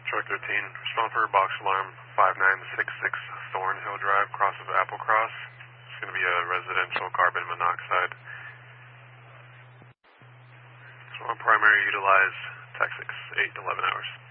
Truck 13, respond for box alarm 5966 Thornhill Drive, cross of Applecross. It's going to be a residential carbon monoxide. So on primary, utilize TAC 6, 8 to 11 hours.